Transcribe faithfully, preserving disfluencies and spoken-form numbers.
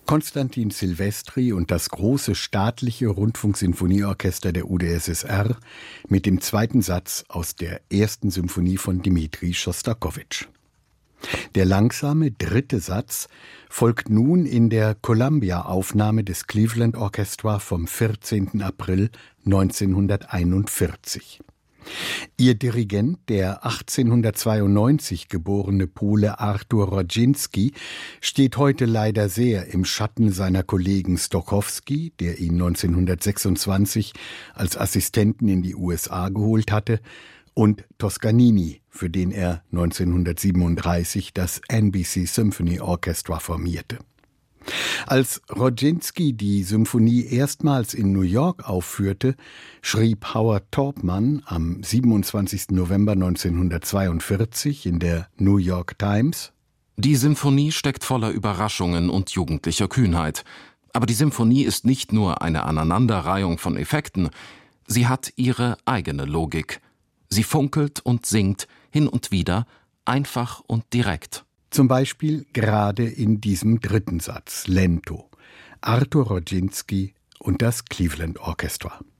Konstantin Silvestri und das große staatliche Rundfunksinfonieorchester der U d S S R mit dem zweiten Satz aus der ersten Symphonie von Dmitri Schostakowitsch. Der langsame dritte Satz folgt nun in der Columbia-Aufnahme des Cleveland Orchestra vom vierzehnten April neunzehnhunderteinundvierzig. Ihr Dirigent, der achtzehnhundertzweiundneunzig geborene Pole Artur Rodzinski, steht heute leider sehr im Schatten seiner Kollegen Stokowski, der ihn neunzehnhundertsechsundzwanzig als Assistenten in die U S A geholt hatte, und Toscanini, für den er neunzehnhundertsiebenunddreißig das N B C Symphony Orchestra formierte. Als Rodzinski die Symphonie erstmals in New York aufführte, schrieb Howard Taubman am siebenundzwanzigsten November neunzehnhundertzweiundvierzig in der New York Times: Die Symphonie steckt voller Überraschungen und jugendlicher Kühnheit. Aber die Symphonie ist nicht nur eine Aneinanderreihung von Effekten, sie hat ihre eigene Logik. Sie funkelt und singt hin und wieder, einfach und direkt. Zum Beispiel gerade in diesem dritten Satz, Lento, Artur Rodzinski und das Cleveland Orchestra.